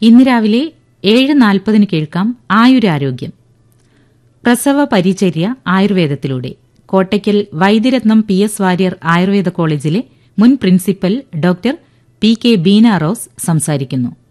ഇന്ന് രാവിലെ 7:40 കേൾക്കാം ആയുരാരോഗ്യം. പ്രസവ പരിചര്യ ആയുർവേദത്തിലൂടെ കോട്ടയ്ക്കൽ വൈദ്യരത്നം PS വാര്യർ ആയുർവേദ കോളേജിലെ മുൻ principal doctor PK Beena rose സംസാരിക്കുന്നു.